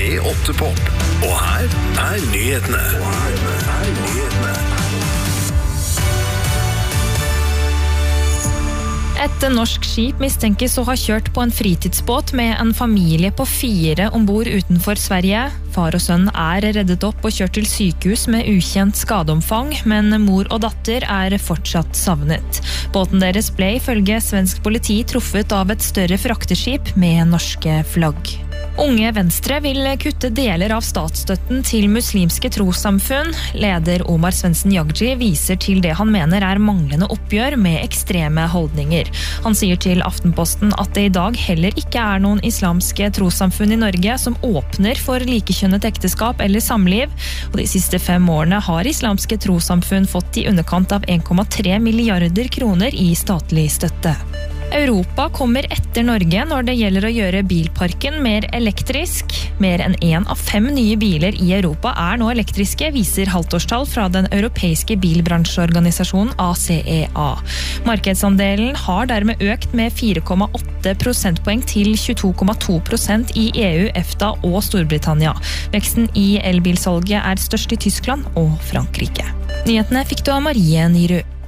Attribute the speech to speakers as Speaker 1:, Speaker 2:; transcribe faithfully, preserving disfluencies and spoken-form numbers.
Speaker 1: P åtte Pop. Og her er nyhetene. Og her er nyhetene.
Speaker 2: Et norsk skip mistenkes å ha kjørt på en fritidsbåt med en familie på fire ombord utenfor Sverige. Far og sønn er reddet opp og kjørt til sykehus med ukjent skadeomfang, men mor og datter er fortsatt savnet. Båten deres ble ifølge svensk politi truffet av et større frakteskip med norske flagg. Unge Venstre vil kutte deler av statsstøtten til muslimske trossamfunn. Leder Omar Svendsen Jagji viser til det han mener er manglende oppgjør med ekstreme holdninger. Han sier til Aftenposten at det i dag heller ikke er noen islamske trossamfunn i Norge som åpner for likekjønnet ekteskap eller samliv. Og de siste fem årene har islamske trossamfunn fått i underkant av en komma tre milliarder kroner i statlig støtte. Europa kommer etter Norge når det gjelder å gjøre bilparken mer elektrisk. Mer enn en av fem nye biler i Europa er nå elektriske, viser halvtårstall fra den europeiske bilbransjeorganisasjonen A C E A. Markedsandelen har dermed økt med fire komma åtte prosentpoeng til tjueto komma to prosent i E U, EFTA og Storbritannia. Veksten i elbilsalget er størst i Tyskland og Frankrike. Nyhetene fikk du av Marie Nyrud.